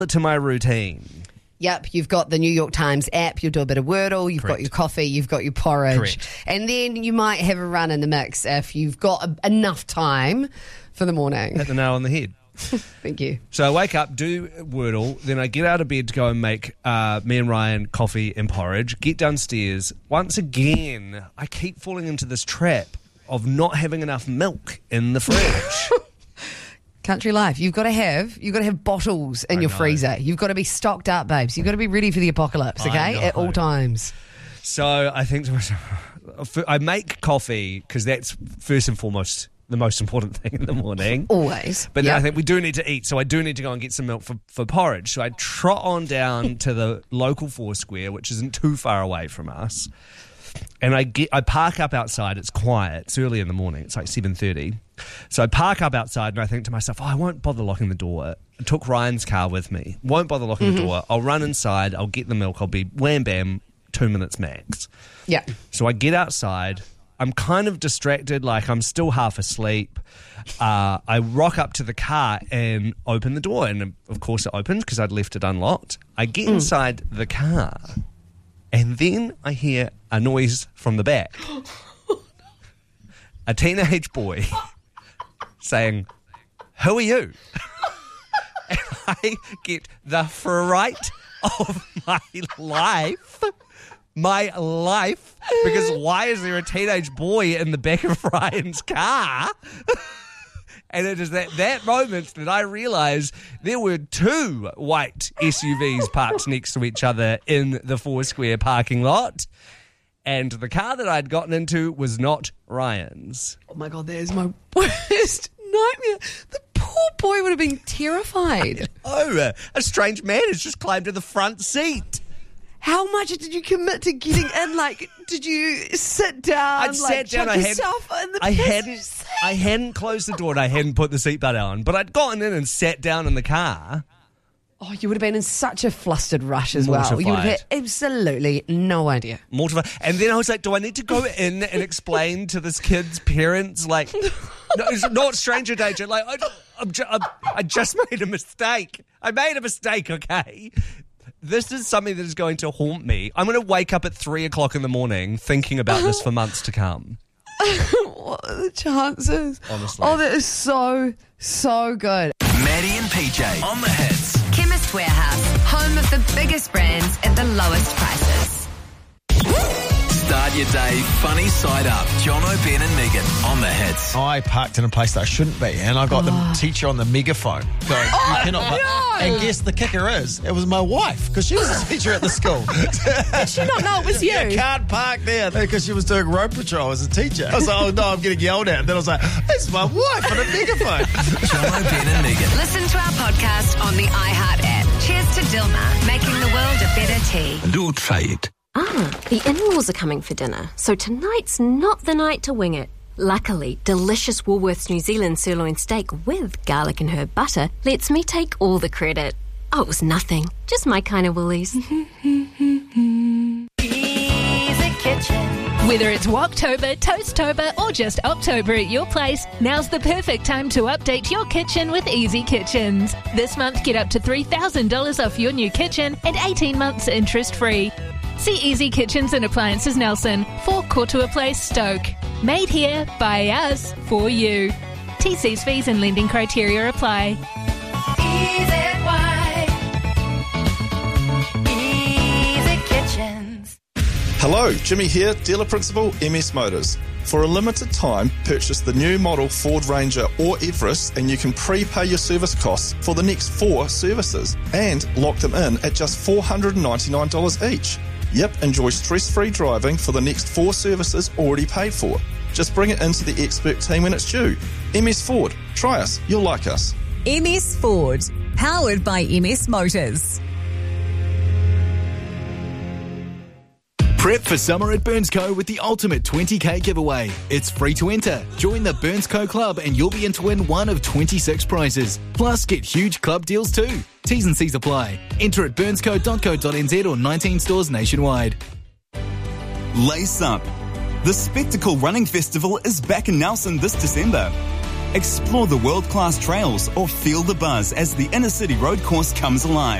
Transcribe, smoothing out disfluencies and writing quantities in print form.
to my routine. Yep, you've got the New York Times app, you'll do a bit of Wordle, you've got your coffee, you've got your porridge. Correct. And then you might have a run in the mix if you've got enough time for the morning. Hit the nail on the head. Thank you. So I wake up, do Wordle, then I get out of bed to go and make me and Ryan coffee and porridge, get downstairs. Once again, I keep falling into this trap of not having enough milk in the fridge. Country life. You've got to have bottles in your freezer. You've got to be stocked up, babes. You've got to be ready for the apocalypse, okay? At all times. So I think to myself, I make coffee because that's first and foremost the most important thing in the morning. Always. But then I think we do need to eat, so I do need to go and get some milk for porridge. So I trot on down to the local Foursquare, which isn't too far away from us. And I park up outside. It's quiet. It's early in the morning. It's like 7:30. So I park up outside and I think to myself, I won't bother locking the door. I took Ryan's car with me. Won't bother locking the door. I'll run inside. I'll get the milk. I'll be wham bam, 2 minutes max. Yeah. So I get outside. I'm kind of distracted, like I'm still half asleep. I rock up to the car and open the door. And of course it opens because I'd left it unlocked. I get inside the car. And then I hear a noise from the back. A teenage boy saying, "Who are you?" And I get the fright of my life. My life. Because why is there a teenage boy in the back of Ryan's car? And it is at that moment that I realise there were two white SUVs parked next to each other in the Foursquare parking lot. And the car that I'd gotten into was not Ryan's. Oh my God, that is my worst nightmare. The poor boy would have been terrified. Oh, a strange man has just climbed to the front seat. How much did you commit to getting in? Like, did you sit down? I'd sat down. I hadn't closed the door and I hadn't put the seatbelt on, but I'd gotten in and sat down in the car. Oh, you would have been in such a flustered rush as well. Mortified. You would have had absolutely no idea. Mortified. And then I was like, do I need to go in and explain to this kid's parents, like, no, it's not stranger danger. Like, I just made a mistake. I made a mistake, okay? This is something that is going to haunt me. I'm going to wake up at 3 o'clock in the morning thinking about this for months to come. What are the chances? Honestly. Oh, that is so, so good. Maddie and PJ on the hits. Chemist Warehouse, home of the biggest brands at the lowest prices. Start your day funny side up. John O'Ben and Megan on the hits. I parked in a place that I shouldn't be, and I got the teacher on the megaphone going, you cannot park. no! And guess the kicker is, it was my wife, because she was a teacher at the school. Did she not know it was you? You can't park there, because she was doing road patrol as a teacher. I was like, oh no, I'm getting yelled at. And then I was like, it's my wife on a megaphone. John O'Ben and Megan. Listen to our podcast on the iHeart app. Cheers to Dilmah, making the world a better tea. Don't try it. The in-laws are coming for dinner, so tonight's not the night to wing it. Luckily, delicious Woolworths New Zealand sirloin steak with garlic and herb butter lets me take all the credit. Oh, it was nothing. Just my kind of Woolies. Easy Kitchen. Whether it's Woktober, Toasttober, or just October at your place, now's the perfect time to update your kitchen with Easy Kitchens. This month, get up to $3,000 off your new kitchen and 18 months interest-free. See Easy Kitchens and Appliances Nelson, 4 Kotua Place, Stoke. Made here, by us, for you. TC's fees and lending criteria apply. Easy Kitchens. Hello, Jimmy here, dealer principal, MS Motors. For a limited time, purchase the new model Ford Ranger or Everest and you can prepay your service costs for the next 4 services and lock them in at just $499 each. Yep, enjoy stress-free driving for the next 4 services already paid for. Just bring it into the expert team when it's due. MS Ford. Try us. You'll like us. MS Ford. Powered by MS Motors. Prep for summer at Burnsco with the ultimate 20k giveaway. It's free to enter. Join the Burnsco Club and you'll be in to win one of 26 prizes. Plus, get huge club deals too. T's and C's apply. Enter at burnsco.co.nz or 19 stores nationwide. Lace up. The Spectacle Running Festival is back in Nelson this December. Explore the world-class trails or feel the buzz as the Inner City Road Course comes alive.